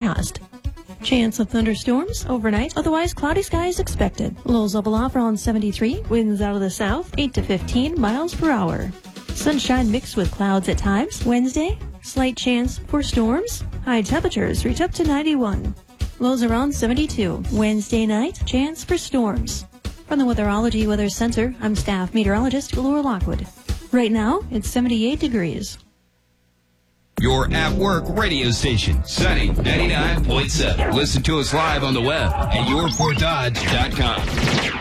forecast. Chance of thunderstorms overnight, otherwise cloudy skies expected. Lows level off around 73, winds out of the south, 8 to 15 miles per hour. Sunshine mixed with clouds at times. Wednesday, slight chance for storms. High temperatures reach up to 91. Lows around 72. Wednesday night, chance for storms. From the Weatherology Weather Center, I'm staff meteorologist Laura Lockwood. Right now, it's 78 degrees. Your at-work radio station, Sunny 99.7. Listen to us live on the web at yourportdodge.com.